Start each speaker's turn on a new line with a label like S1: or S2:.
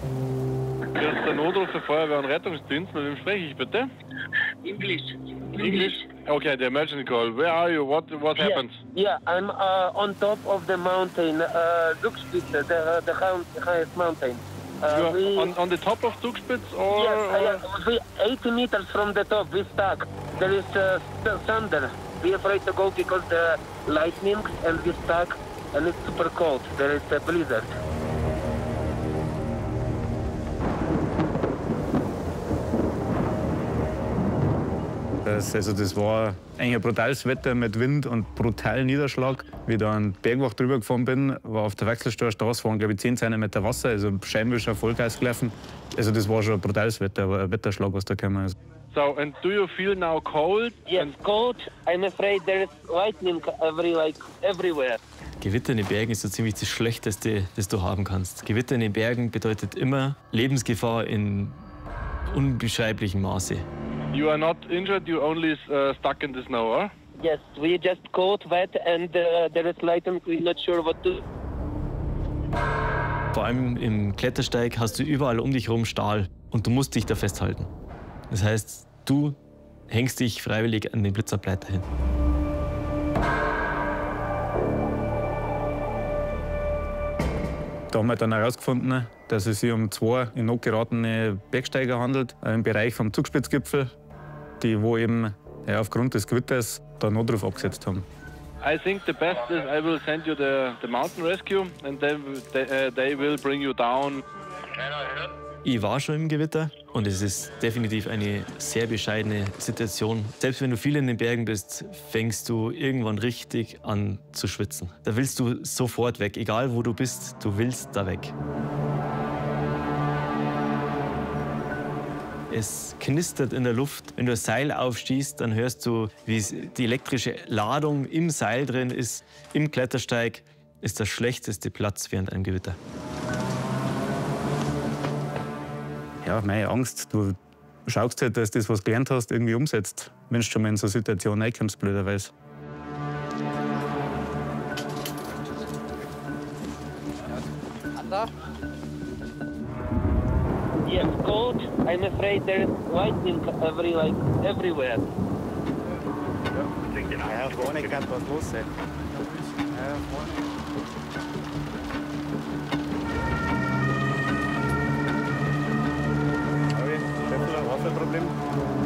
S1: Hier ist der Notruf für Feuerwehr und Rettungsdienst. Mit wem spreche ich bitte?
S2: English.
S1: English? Okay, the emergency call. Where are you? What happened?
S2: Yeah, I'm on top of the mountain, Zugspitze, the highest mountain.
S1: You are on the top of Zugspitz or?
S2: Yes, we 80 meters from the top, we stuck. There is thunder. We're afraid to go because the lightning and we stuck and it's super cold. There is a blizzard.
S3: Das war eigentlich ein brutales Wetter mit Wind und brutalen Niederschlag. Wie ich da an Bergwacht drüber gefahren bin, war auf der Wechselstörstraße, waren glaube ich 10 cm Wasser, also Scheinwischer Vollgas gelaufen. Also das war schon ein brutales Wetter, aber ein Wetterschlag, was da gekommen ist.
S1: So, and do you feel now cold?
S2: Yes, cold. I'm afraid there is lightning everywhere.
S4: Gewitter in den Bergen ist so ziemlich das Schlechteste, das du haben kannst. Gewitter in den Bergen bedeutet immer Lebensgefahr in unbeschreiblichem Maße.
S1: You are not injured, you only stuck in the snow, or?
S2: Yes, we just caught wet and there is lightning. We're not sure what to do.
S4: Vor allem im Klettersteig hast du überall um dich herum Stahl und du musst dich da festhalten. Das heißt, du hängst dich freiwillig an den Blitzableiter hin.
S3: Da haben wir dann herausgefunden, dass es sich um 2 in Not geratene Bergsteiger handelt, im Bereich vom Zugspitzgipfel, die wo eben aufgrund des Gewitters da Notruf abgesetzt haben.
S1: I think the best is I will send you the mountain rescue and they will bring you down.
S4: Ich war schon im Gewitter und es ist definitiv eine sehr bescheidene Situation. Selbst wenn du viel in den Bergen bist, fängst du irgendwann richtig an zu schwitzen. Da willst du sofort weg, egal wo du bist, du willst da weg. Es knistert in der Luft. Wenn du das Seil aufstießt, dann hörst du, wie die elektrische Ladung im Seil drin ist. Im Klettersteig ist der schlechteste Platz während einem Gewitter.
S3: Ja, meine Angst. Du schaust halt, dass das, was du gelernt hast, irgendwie umsetzt. Wenn du schon mal in so eine Situation reinkommst, blöderweise.
S2: Yes, cold. I'm afraid there is lightning everywhere.
S3: Ja, vorne kann was los sein. Ja, vorne. Was ist ein Problem?